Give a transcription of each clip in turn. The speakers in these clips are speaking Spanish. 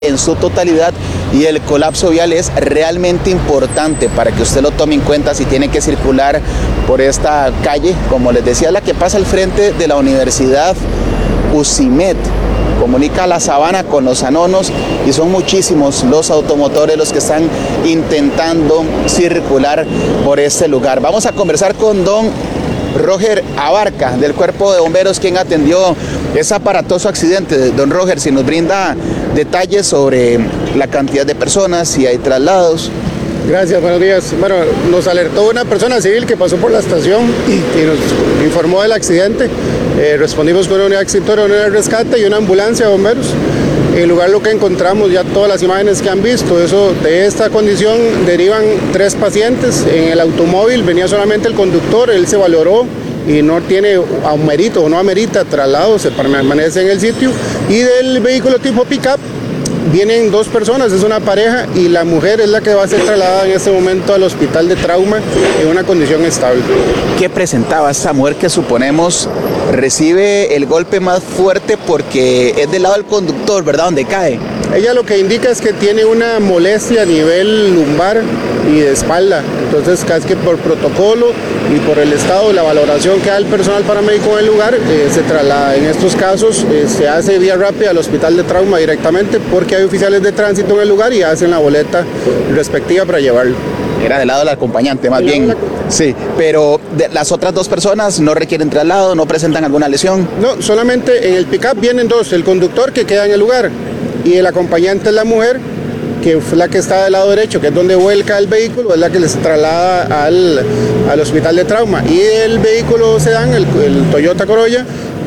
en su totalidad y el colapso vial es realmente importante para que usted lo tome en cuenta si tiene que circular por esta calle, como les decía, la que pasa al frente de la Universidad UCIMED. Comunica la Sabana con los Anonos y son muchísimos los automotores los que están intentando circular por este lugar. Vamos a conversar con don Roger Abarca del Cuerpo de Bomberos, quien atendió ese aparatoso accidente. Don Roger, si nos brinda detalles sobre la cantidad de personas, si hay traslados. Gracias, buenos días. Bueno, nos alertó una persona civil que pasó por la estación y nos informó del accidente. Respondimos con una unidad extintora, una unidad de rescate y una ambulancia de bomberos. En el lugar lo que encontramos, ya todas las imágenes que han visto, de esta condición derivan 3 pacientes. En el automóvil venía solamente el conductor, él se valoró y no tiene amerito o no amerita traslado, se permanece en el sitio. Y del vehículo tipo pick-up vienen 2 personas, es una pareja y la mujer es la que va a ser trasladada en este momento al hospital de trauma en una condición estable. ¿Qué presentaba esta mujer que suponemos recibe el golpe más fuerte porque es del lado del conductor, ¿verdad? Donde cae. Ella lo que indica es que tiene una molestia a nivel lumbar y de espalda, entonces casi que por protocolo y por el estado, la valoración que da el personal paramédico en el lugar, se traslada. En estos casos se hace vía rápida al hospital de trauma directamente porque hay oficiales de tránsito en el lugar y hacen la boleta respectiva para llevarlo. Era del lado del acompañante, más bien. Sí, pero las otras 2 personas no requieren traslado, no presentan alguna lesión. No, solamente en el pick-up vienen 2, el conductor que queda en el lugar y el acompañante es la mujer, que es la que está del lado derecho, que es donde vuelca el vehículo, es la que les traslada al hospital de trauma. Y el vehículo sedán, el Toyota Corolla,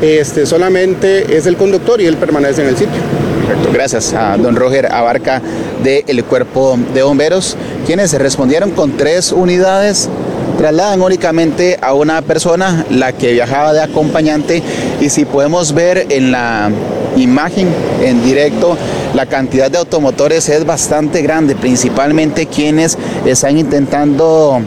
solamente es el conductor y él permanece en el sitio. Perfecto, gracias a don Roger Abarca del Cuerpo de Bomberos, quienes respondieron con 3 unidades. Trasladan únicamente a una persona, la que viajaba de acompañante, y si podemos ver en la imagen en directo, la cantidad de automotores es bastante grande, principalmente quienes están intentando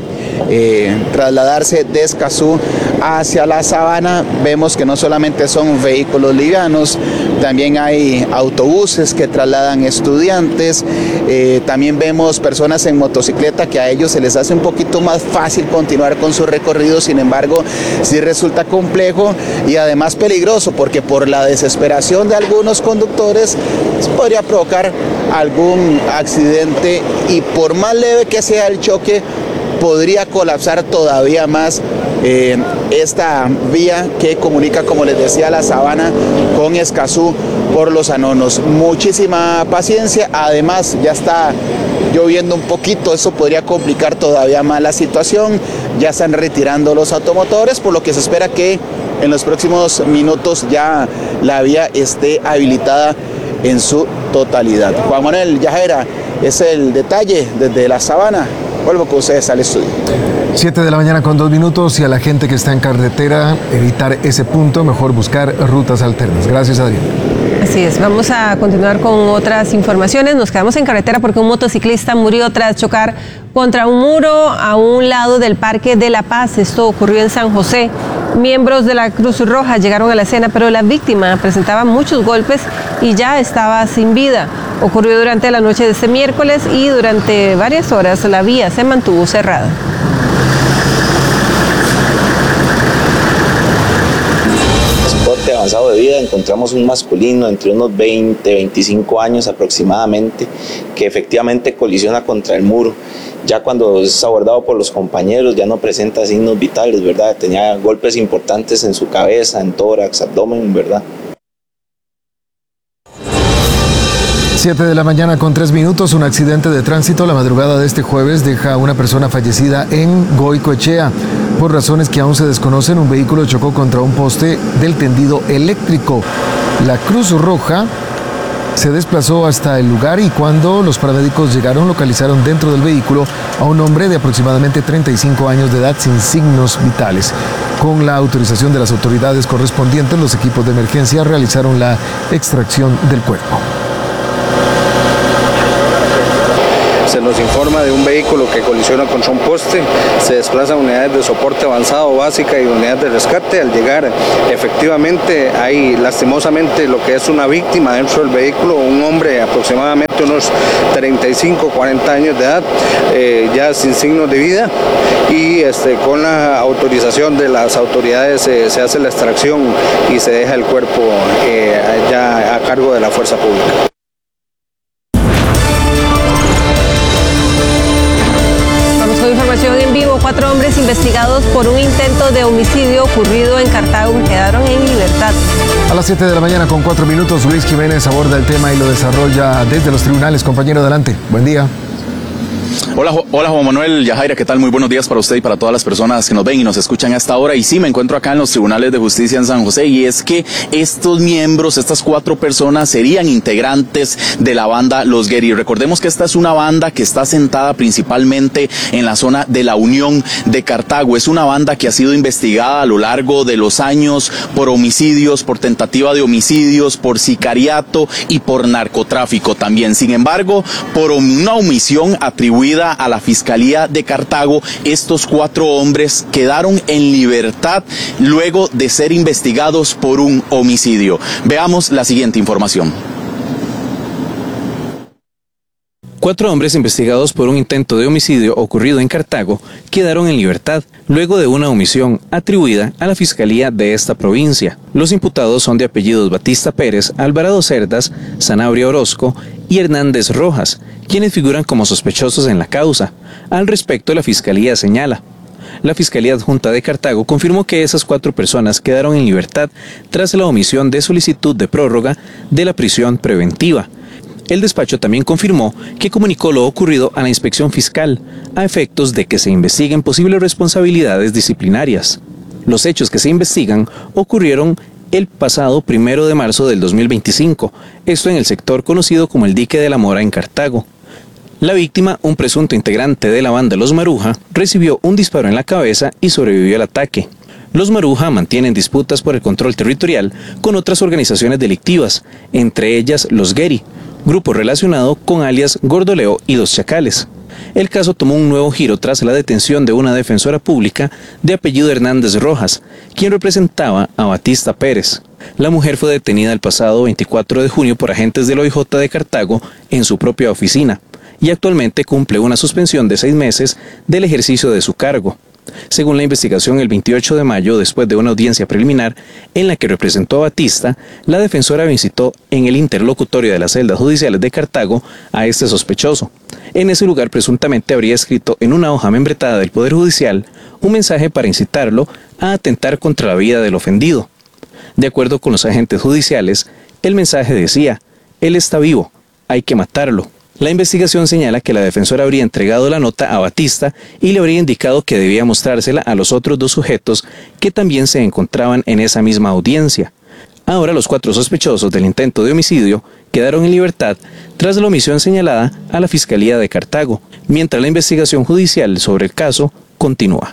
trasladarse de Escazú hacia la Sabana. Vemos que no solamente son vehículos livianos, también hay autobuses que trasladan estudiantes, también vemos personas en motocicleta que a ellos se les hace un poquito más fácil continuar con su recorrido, sin embargo sí resulta complejo y además peligroso porque por la desesperación de algunos conductores podría provocar algún accidente y por más leve que sea el choque podría colapsar todavía más esta vía que comunica, como les decía, la Sabana con Escazú por los Anonos. Muchísima paciencia, además ya está lloviendo un poquito, eso podría complicar todavía más la situación. Ya están retirando los automotores, por lo que se espera que en los próximos minutos ya la vía esté habilitada en su totalidad. Juan Manuel Yajera, es el detalle desde la Sabana. Vuelvo con ustedes al estudio. 7 de la mañana con 2 minutos y a la gente que está en carretera, evitar ese punto, mejor buscar rutas alternas. Gracias, Adrián. Así es, vamos a continuar con otras informaciones. Nos quedamos en carretera porque un motociclista murió tras chocar contra un muro a un lado del Parque de la Paz. Esto ocurrió en San José. Miembros de la Cruz Roja llegaron a la escena, pero la víctima presentaba muchos golpes y ya estaba sin vida. Ocurrió durante la noche de este miércoles y durante varias horas la vía se mantuvo cerrada. Reporte avanzado de vida, encontramos un masculino entre unos 20, 25 años aproximadamente, que efectivamente colisiona contra el muro. Ya cuando es abordado por los compañeros ya no presenta signos vitales, ¿verdad? Tenía golpes importantes en su cabeza, en tórax, abdomen, ¿verdad? 7 de la mañana con 3 minutos, un accidente de tránsito la madrugada de este jueves deja a una persona fallecida en Goicoechea. Por razones que aún se desconocen, un vehículo chocó contra un poste del tendido eléctrico. La Cruz Roja se desplazó hasta el lugar y cuando los paramédicos llegaron localizaron dentro del vehículo a un hombre de aproximadamente 35 años de edad sin signos vitales. Con la autorización de las autoridades correspondientes, los equipos de emergencia realizaron la extracción del cuerpo. se nos informa de un vehículo que colisiona contra un poste, se desplazan unidades de soporte avanzado básica y unidades de rescate. Al llegar, efectivamente hay lastimosamente lo que es una víctima dentro del vehículo, un hombre aproximadamente unos 35, 40 años de edad, ya sin signos de vida, y con la autorización de las autoridades se hace la extracción y se deja el cuerpo ya a cargo de la fuerza pública. Vamos con información en vivo. 4 hombres investigados por un intento de homicidio ocurrido en Cartago quedaron en libertad. A las 7 de la mañana con 4 minutos, Luis Jiménez aborda el tema y lo desarrolla desde los tribunales. Compañero, adelante. Buen día. Hola Juan Manuel, Yajaira, ¿qué tal? Muy buenos días para usted y para todas las personas que nos ven y nos escuchan a esta hora. Y sí, me encuentro acá en los tribunales de justicia en San José, y es que estos miembros, estas 4 personas serían integrantes de la banda Los Gueri. Recordemos que esta es una banda que está asentada principalmente en la zona de la Unión de Cartago. Es una banda que ha sido investigada a lo largo de los años por homicidios, por tentativa de homicidios, por sicariato y por narcotráfico también. Sin embargo, por una omisión atribuida a la Fiscalía de Cartago, estos 4 hombres quedaron en libertad luego de ser investigados por un homicidio. Veamos la siguiente información. 4 hombres investigados por un intento de homicidio ocurrido en Cartago quedaron en libertad luego de una omisión atribuida a la Fiscalía de esta provincia. Los imputados son de apellidos Batista Pérez, Alvarado Cerdas, Sanabria Orozco y Hernández Rojas, quienes figuran como sospechosos en la causa. Al respecto, la Fiscalía señala: la Fiscalía Adjunta de Cartago confirmó que esas 4 personas quedaron en libertad tras la omisión de solicitud de prórroga de la prisión preventiva. El despacho también confirmó que comunicó lo ocurrido a la Inspección Fiscal, a efectos de que se investiguen posibles responsabilidades disciplinarias. Los hechos que se investigan ocurrieron el pasado 1 de marzo del 2025, esto en el sector conocido como el Dique de la Mora en Cartago. La víctima, un presunto integrante de la banda Los Maruja, recibió un disparo en la cabeza y sobrevivió al ataque. Los Maruja mantienen disputas por el control territorial con otras organizaciones delictivas, entre ellas Los Gueri, grupo relacionado con alias Gordoleo y Los Chacales. El caso tomó un nuevo giro tras la detención de una defensora pública de apellido Hernández Rojas, quien representaba a Batista Pérez. La mujer fue detenida el pasado 24 de junio por agentes del OIJ de Cartago en su propia oficina y actualmente cumple una suspensión de 6 meses del ejercicio de su cargo. Según la investigación, el 28 de mayo, después de una audiencia preliminar en la que representó a Batista, la defensora visitó en el interlocutorio de las celdas judiciales de Cartago a este sospechoso. En ese lugar presuntamente habría escrito en una hoja membretada del Poder Judicial un mensaje para incitarlo a atentar contra la vida del ofendido. De acuerdo con los agentes judiciales, el mensaje decía: él está vivo, hay que matarlo. La investigación señala que la defensora habría entregado la nota a Batista y le habría indicado que debía mostrársela a los otros 2 sujetos que también se encontraban en esa misma audiencia. Ahora los 4 sospechosos del intento de homicidio quedaron en libertad tras la omisión señalada a la Fiscalía de Cartago, mientras la investigación judicial sobre el caso continúa.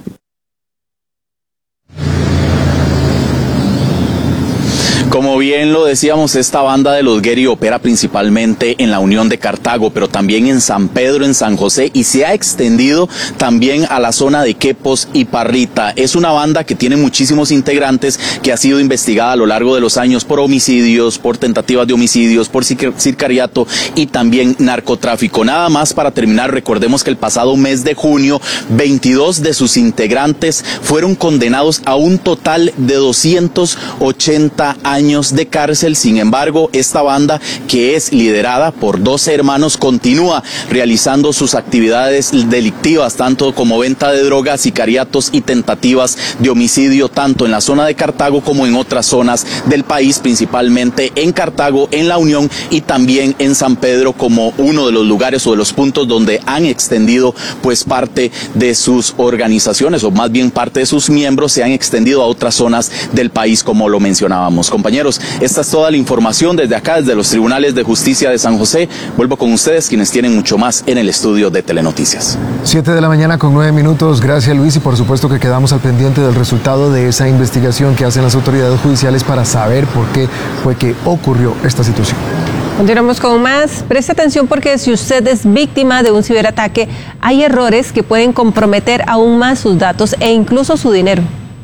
Como bien lo decíamos, esta banda de Los Gueri opera principalmente en la Unión de Cartago, pero también en San Pedro, en San José, y se ha extendido también a la zona de Quepos y Parrita. Es una banda que tiene muchísimos integrantes, que ha sido investigada a lo largo de los años por homicidios, por tentativas de homicidios, por sicariato y también narcotráfico. Nada más para terminar, recordemos que el pasado mes de junio, 22 de sus integrantes fueron condenados a un total de 280 años de cárcel. Sin embargo, esta banda, que es liderada por 12 hermanos, continúa realizando sus actividades delictivas, tanto como venta de drogas, sicariatos y tentativas de homicidio, tanto en la zona de Cartago como en otras zonas del país, principalmente en Cartago, en La Unión y también en San Pedro, como uno de los lugares o de los puntos donde han extendido pues parte de sus organizaciones, o más bien parte de sus miembros se han extendido a otras zonas del país, como lo mencionábamos. Compañeros, esta es toda la información desde acá, desde los tribunales de justicia de San José. Vuelvo con ustedes, quienes tienen mucho más en el estudio de Telenoticias. 7 de la mañana con 9 minutos. Gracias, Luis, y por supuesto que quedamos al pendiente del resultado de esa investigación que hacen las autoridades judiciales para saber por qué fue que ocurrió esta situación. Continuamos con más. Preste atención porque si usted es víctima de un ciberataque, hay errores que pueden comprometer aún más sus datos e incluso su dinero.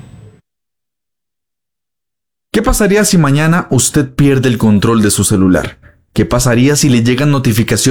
¿Qué pasaría si mañana usted pierde el control de su celular? ¿Qué pasaría si le llegan notificaciones